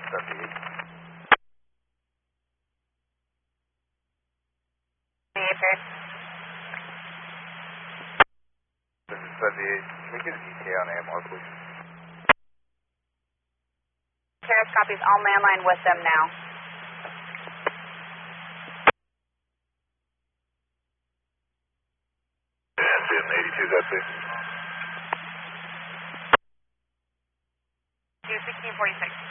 78. This is 78. Can we get an ETA on AMR, please? Terrace copies all landline with them now. And 82, that's it. 21646.